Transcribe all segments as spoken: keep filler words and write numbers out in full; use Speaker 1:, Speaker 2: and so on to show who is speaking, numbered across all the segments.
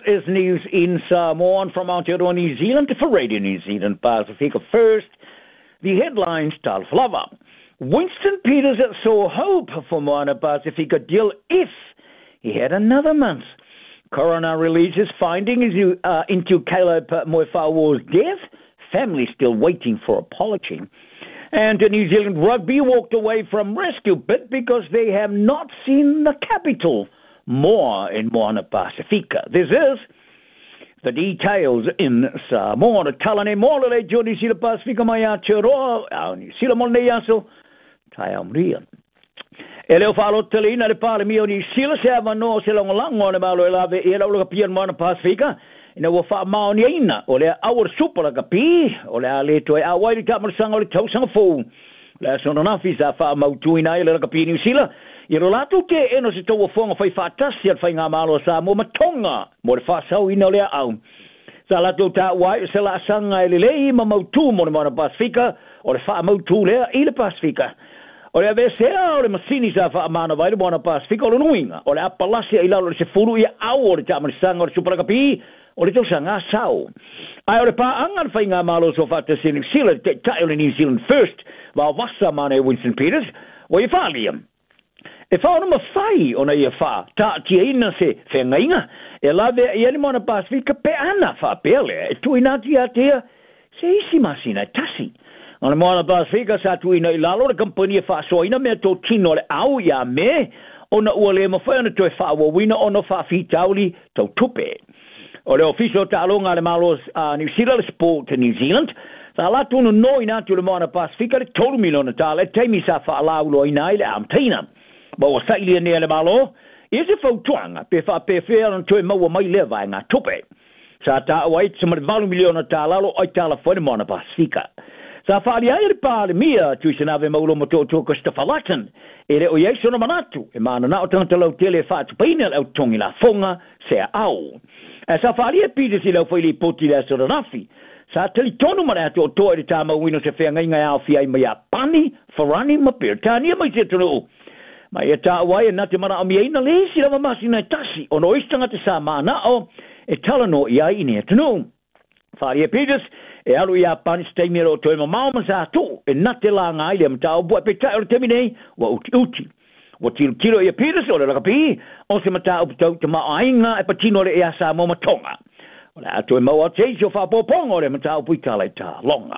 Speaker 1: is news in Samoa from Aotearoa, New Zealand for Radio New Zealand Pacifica. First, the headlines tell flava. Winston Peters saw hope for Moana Pacifica deal if he had another month. Coroner releases findings uh, into Caleb Moefaua's death. Family still waiting for apology. And New Zealand Rugby walked away from rescue bid because they have not seen the capital. More in Moana Pacifica. This is the details in Samoa. Talane Moana le New Zealand Pacifica mai Aotearoa, au New Zealand mo nei aso, tai amria. E leo whaalo talina le pale mi o New Zealand se ava no se longolango ne malo e lave e lau laka pia Moana Pacifica. Ina wa wha mao ni aina, o le awar super laka pi, o le a le toi a wairi tamarasanga o le tausanga fōu. Le asona nafi sa wha mautuina e le laka pia New Zealand. I ro latu te eno se tau whaonga whai whatasi al whai ngā malo sa mo matonga mo le whasau ina lea au. Sa latu ta wai se la asanga e le lei ma mautu mo le Moana Pacifica o le wha mautu lea i le Pacifica. O le avesea o le masini sa wha amana vai le Moana Pacifica o le nuinga o le apalasia i lalo le se furu i au o le tamarisanga o le superakapi o le tausanga sau. Ai o le pa anga le whai ngā malo so whatasi New Zealand te tai o le New Zealand First wa wasa mane Winston Peters o i whalia. E whaona mawhai o na ia wha, ta tia ina se whengainga, e lawe i ane Moana Pacifica pe ana wha pele, e tui nati a tea, se isi masina e tasi. O na Moana Pacifica sa tui na i lalo le kampani e wha soina mea tō tino le au ia me, o na ua le mawhai ana toi wha wawina o na wha whitauli tau tupe. O le ofisio ta alonga le malos uh, New Zealand Sport to New Zealand, sa la tunu noi natu le Moana Pacifica le tolu milona ta le teimi sa wha alau lo ina i le amteina. Ba o saili ne le malo is e fautuanga pe fa pe fe an toi mau mai le vai nga tupe sa ta wai tsama valu miliona ta lalo ai ta la foi Moana Pacifica sa fa ali ai pa le mia tu se nave mau lo moto to Christopher Latin ele o yeso no manatu e mana na o tanto lo tele fa tu pina o tongi la fonga se au e sa fa ali e pide si lo foi li poti la so rafi sa tele tonu mana to to e ta mau wino se fe nga nga au fi ai mai pani forani ma per tani mai se to mai e tā wai e nā te mana o mi eina leisi lama masi nai tasi o no istanga te sā mana o e talano i ai ini e tunu. Whari e Peters e alu i a pani steimira o toi mamama sa tō e nā te la ngā ile mta o bua pe tai o te minei wa uti uti. Wa tiro tiro i a Peters o le rakapi o se mata o pitau te maa ainga e patino le e a sa mo matonga. O le a toi mau a teisi o whapopong o le mata o puitala i tā longa.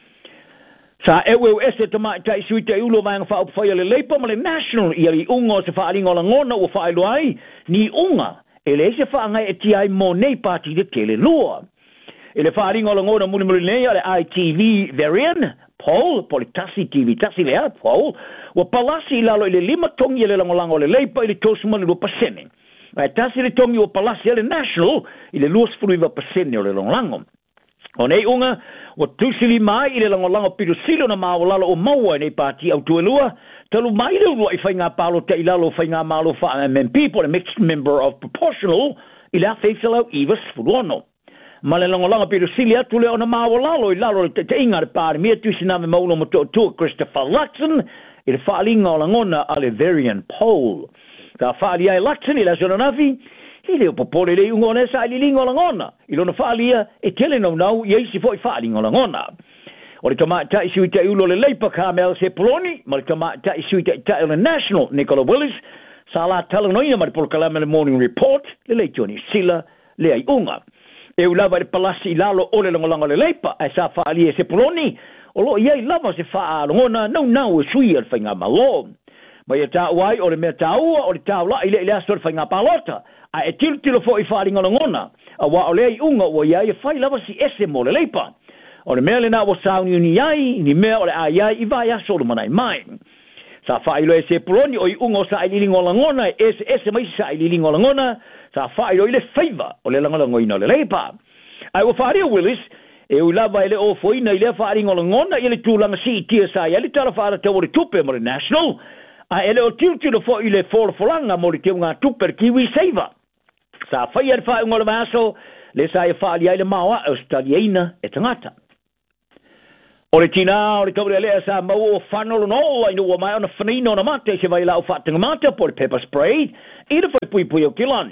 Speaker 1: Sa ewe o ese te mai tai sui te ulo vanga wha upwhai le leipa ma le national i ali unga o se wha alinga o la ngona o wha ilo ai ni unga e le se wha ngai e ti ai mo nei pati de tele lua. E le wha alinga o la ngona muli muli nei ale I T V varian Paul, Politasi T V tasi lea Paul wa palasi i lalo i le lima tongi e le langolanga o le leipa i le tosuma le lua pasene. E tasi le tongi o palasi e le national i le lua sfuriva pasene o le langolanga. O nei unga, o tusili mai i le langolanga piru silo na maolala o maua nei pati au tuelua, talu mai le ua i whai ngā palo te ilalo whai ngā malo wha M M P, po le mixed member of proportional, i la whaisalau Ivas Furuono. Ma le langolanga piru sili atu le o na maolalo i lalo te te inga le pari mea tusina me maulo mo to tua Christopher Luxon, i le whaalinga o langona a le Varian Pole. Ka whaali ai Luxon i la sonanafi, i leo popole le ungo ne sa ili lingo langona. I lona whaalia e tele nau nau i eisi fo i whaalingo langona. O le tama ta isu i te ulo le leipa Carmel se poloni, ma le tama ta isu i te ta le national Nicola Willis, sa la tala noina ma le polkalama le morning report, le leitio ni sila le ai unga. E u lava le palasi i lalo o le langolanga le leipa, e sa whaalia se poloni, o lo i ei lava se whaalongona, nau nau e sui al whainga malo. Mai e ta wai o le mea taua, o le taula i le ile astor whainga palota, a e tilo tilo fo i whaaringa langona, a wa o lea i unga o iai e whai lava si ese mo le leipa. O le mea le na o sauni ni iai, ni mea o le a iai i vai aso le manai mai. Sa whai lo e se poloni o i unga o sa i lilingo langona, e ese ese mai sa i lilingo langona, sa whai lo i le whaiva o le langalango ina le leipa. Ai o whaaria Willis, e u lava ele o foina i le whaaringa langona, i le tūlanga si i tia sa i ali tala whaara te ori tupe mo le national, a ele o tiu tilo fo i le whorfolanga mo le teunga tuper kiwi seiva. Sa whai ar whae ngore maso, le sa e whaali ai le maua o staliaina e tangata. O le tina, o le taure lea sa mau o whanolo no, ai no mai ona whanino na mate, se vai lau whatanga mate po le pepper spray, i le whai pui pui o kilani.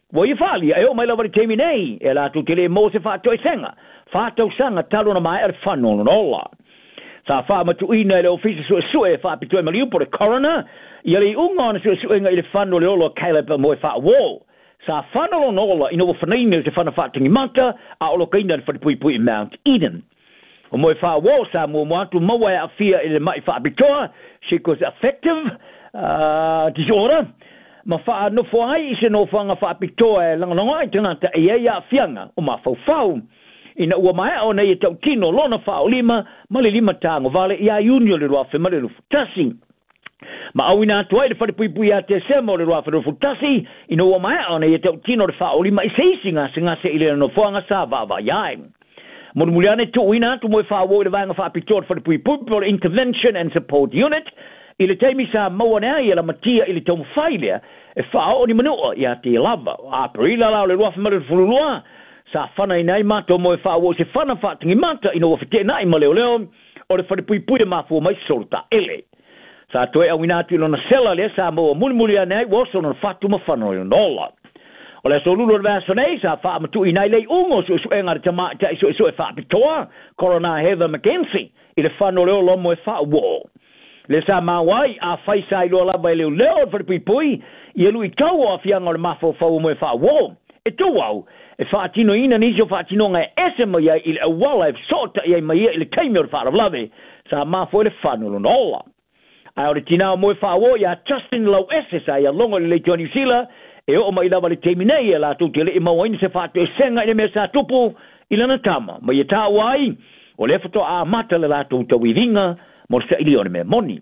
Speaker 1: Wa i fali e o mai lava te minei e la tu tele mo se fa to senga fa to sanga talo na mai er fano no la sa fa ma tu ina le ofisi so so e fa pito ma liu por corona ia le unga na so so nga ile fano le lo kaila pa mo fa wo sa fano no la ino fa nei se fa na fa tingi mata a o lo kaina fa pui pui Mount Eden o mo fa wo sa mo mo tu mo wa afia ile mai fa pito she was effective uh disorder ma fa no fo ai se no fanga fa pito e langa langa i tanga ta ia ia fianga o ma fau fau ina ua mai o nei tau kino lona fa o lima ma le lima tango vale ia union le roafe ma le rufu tasi ma au ina tua i le fare pui pui a te semo le roafe le rufu tasi ina ua mai o nei tau kino le fa o lima i se isi ngase ngase i le no fuanga sa va va iai Mon muliane tu ina tu mo fa wo le vanga fa pito fare pui pui for intervention and support unit i le teimi sa mawana i la matia i le tau failea e fa o ni manua i a te lava a perila la le roafe ma le fululua sa fana inai mato mo e fa wo se fana fa tingi mata ino wo fite nai ma leo leo o le fane pui pui de mafu mai solta ele sa toe au inatu ilo na sela le sa mo muli muli anei wo so na fatu ma fano ilo nola o le so lulu le vaso nei sa fa matu inai lei ungo su su enga te ma te iso iso e fa pitoa Corona Heather McKenzie i le fano leo lo mo e fa wo le sa mawai a fai sa ilo lava leo leo fane pui pui i elu i kau a fianga o le mafo fa mo e fa wo e tu au e fatino ina ni jo fatino nga ese mo ia il wala sota ia mai il kaimio fa lave sa ma fo le fano no nola ai ora tina mo fa wo ia Justin Low ese sa ia longo le Johnny Sila e o mai lava le terminei la tu tele mo wini se fato senga ile mesa tupu ila na tama mai ta wai o le foto a mata le la tu to wivinga mo se ili on me moni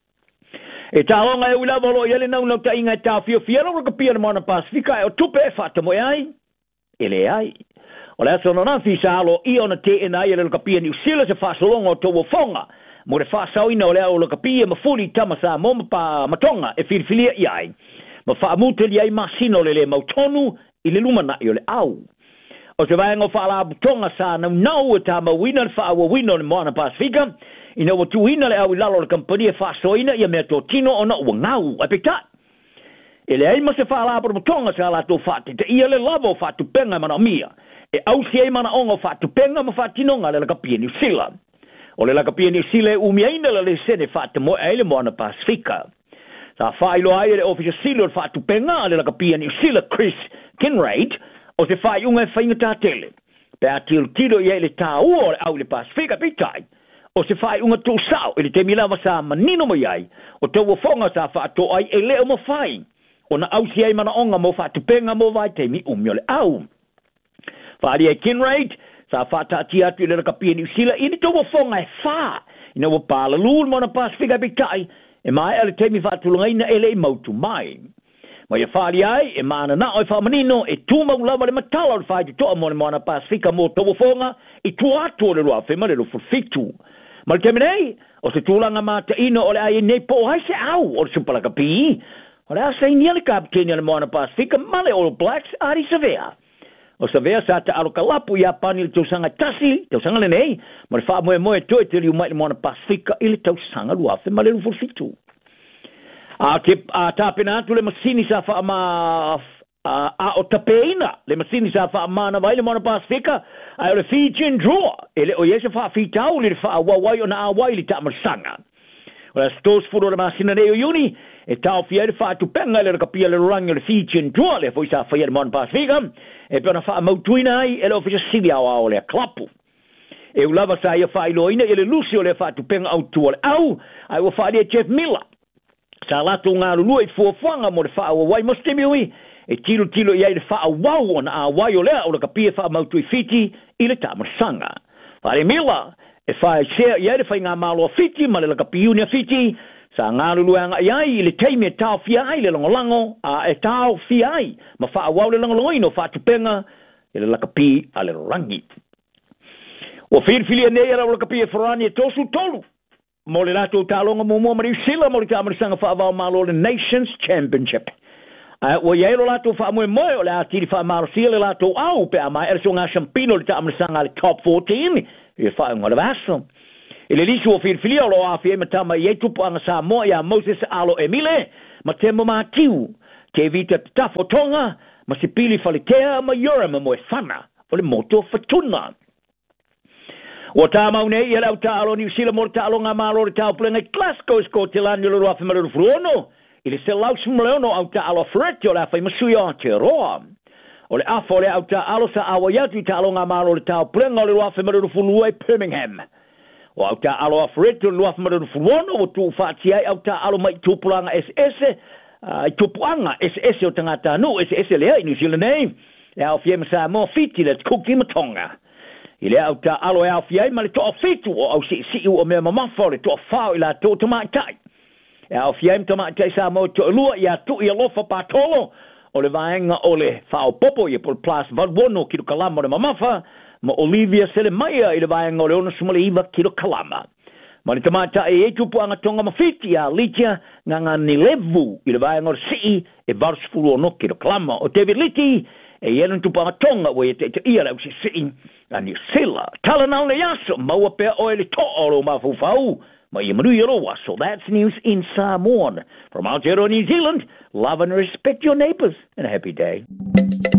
Speaker 1: e ta longa e ula volo ia le na no ta inga ta fio fio ro ko pia mo na Pasifika e o tupe fato mo ai ele ai o le so na fisa alo i ona te ina ia le kapia ni sila se fa solongo to wo fonga mo le fa sa ina o le o kapia ma fuli tama sa mo pa matonga e fil filia ai ma fa mutu li ai masino le le mautonu i le luma na i le au o se vai ngo fa la butonga sa na no ta ma wina fa wa wina le mo na Pasifika ina wo tu ina le au lalo le compania fa so ina ia me to tino ona o ngau a pita ele ai ma se fa la por butonga sa la to fati te ia le lavo fatu penga mana mia e au si ai mana ongo fatu penga ma fatino nga le kapia ni sila o le la kapia ni sila u mi ina le sene fatu mo ele mo na Pasifika sa fa ilo ai le officer sila fatu penga le la kapia ni sila Chris Kinraid o se fa unga fa inga tele pe atil tiro ia le ta o au le Pasifika pitai o se fa unga tu sao ele te milava sa manino mo ai o te wo fonga sa fa to ai ele o mo fai ona au si ai mana onga mo fa tupenga mo vai te mi umiole au fa ali Kinraid sa fa ta tia tu le kapia ni sila ini to wo fonga e fa ina wo pala lul mo na Pasifika bitai e mai ele te mi fa tu lunga ina ele mo tu mai ma ia fa ali ai e mana na o fa manino e tu mo lava le matala fa to mo mo na Pasifika mo to wo fonga i tu atu le lo fa ma le lo fitu ma te menei o se tulanga mata ino o le ai nei po hai se au o se pala kapi ora sei ni le kapteni le mo na Pasifika male All Blacks ari sevea o sevea sa ta alo kalapu ya panil tu sanga tasi tu sanga le nei ma fa mo mo to te li mai mo na Pasifika ile tu sanga lu afe male lu fitu a ke a ta pena tu le masini sa fa ma a a o tapeina le masini sa fa ma na vai le mo na Pasifika ai le Fijian draw ele o yesa fa fitau le fa wa wa na a wa le ta sanga ora stos furo le masina le uni e tau fiere fa tu penga le kapia le rangi le Fijian draw le foi sa fa le mo na Pasifika e per na fa mo tuina ai ele o fa silia o le klapu e u lava sa ia fa iloina ele Lucio le fa tu penga au tu au ai o fa le Jeff Miller sa la tu nga lu e fo fanga mo le fa o wai mo stemiwi e tilo tilo ia le fa wau ona a wai o le o le kapia fa mau tu fiti i le tamasanga fa le Miller e fa share ia le fa nga malo fiti ma le kapia ni fiti sa nga lu nga ia i le taime tau fia ai le longolango a e tau fia ai ma fa wau le longolango ino fa tu penga i le kapia ale rangi o fir filia nei era o le kapia forani e tosu tolu mo le lato talonga mo mo mari sila mo le tamasanga fa va malo le Nations Championship Uh, o ia ero lato fa mo mo o le atiri fa marsia le lato au pe ama er so nga champino le ta sanga le top fourteen e fa ngol vaso ele liso o fil filio lo afi e tama ye tu po anga sa mo ya Moses Alo Emile ma temo matiu ke vita ta fotonga ma se pili falitea ma yora ma mo e fana o le moto fatuna. O ta mau nei ia lau talo New Zealand mo talo nga malo le tau plenga Glasgow sko te lani le roa whamara le fruono. I le se lau smleono au ta alo fretio la fai masui o te roa. O le afo le au ta alo sa awa yatu talo nga malo le tau plenga le roa whamara le fruono e Birmingham. O au ta alo a fretio le roa whamara le fruono o tu whaati ai au ta alo mai tupulanga S S i tupuanga S S o tangata anu S S lea i New Zealand nei. E au fiema sa mo fiti le kuki matonga. I le au ta alo e au fiai ma le toa fitu o au si si o mea mamafo le toa whao i la tō tamaitai. E au fiai tamaitai sa mo toa lua i atu i alofa patolo o le vaenga o le whao popo i pol plas vadwono kilo kalama o le mamafa ma Olivia Selemaia i le vaenga o le ono sumale iwa kilo kalama. Ma le tamaitai e tupu anga tonga mawhiti a litia nganga ni levu i le vaenga o le si e varsfulu ono kilo kalama o David Liti e yenu tupanga tonga we te te ia lau si si ani sila talana le yaso maua pe oile to olo mafufau ma yamru yelo so that's news in Samoan from Aotearoa New Zealand. Love and respect your neighbors and a happy day.